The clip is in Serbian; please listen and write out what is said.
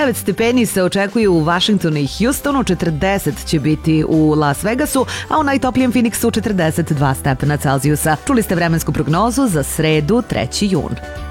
39 stepeni se očekuje u Washingtonu i Houstonu, 40 će biti u Las Vegasu, a u najtoplijem Phoenixu 42 stepena Celzijusa. Čuli ste vremensku prognozu za sredu 3. jun.